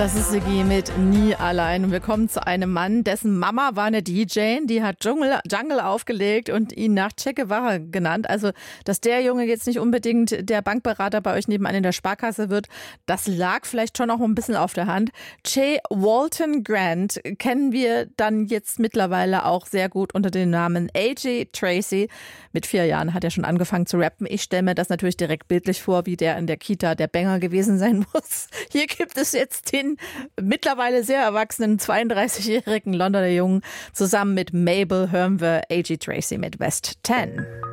Das ist Siggi mit Nie allein. Und wir kommen zu einem Mann, dessen Mama war eine DJ, die hat Jungle aufgelegt und ihn nach Che Guevara genannt. Also, dass der Junge jetzt nicht unbedingt der Bankberater bei euch nebenan in der Sparkasse wird, das lag vielleicht schon auch ein bisschen auf der Hand. Che Walton Grant kennen wir dann jetzt mittlerweile auch sehr gut unter dem Namen A.J. Tracey. Mit 4 Jahren hat er schon angefangen zu rappen. Ich stelle mir das natürlich direkt bildlich vor, wie der in der Kita der Banger gewesen sein muss. Hier gibt es jetzt den mittlerweile sehr erwachsenen 32-jährigen Londoner Jungen. Zusammen mit Mabel hören wir A.J. Tracey mit West 10.